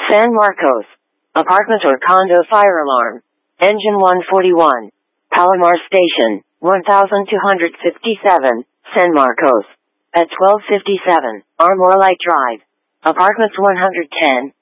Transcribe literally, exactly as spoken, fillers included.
San Marcos. Apartment or condo fire alarm. Engine one forty-one. Palomar Station, one thousand two hundred fifty-seven, San Marcos. At twelve fifty-seven, Armor Light Drive. Apartments one hundred ten,